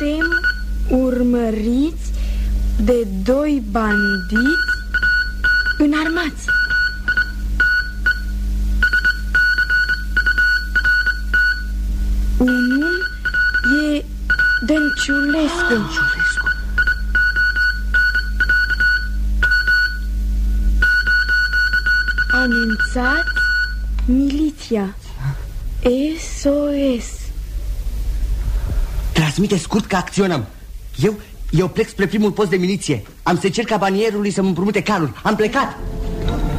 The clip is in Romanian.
Suntem urmăriți de 2 bandiți înarmați. Unul e Dănciulescu. Anunțați miliția. SOS. Transmite scurt că acționăm. Eu plec spre primul post de miliție. Am să cer cabanierului să-mi împrumute carul. Am plecat.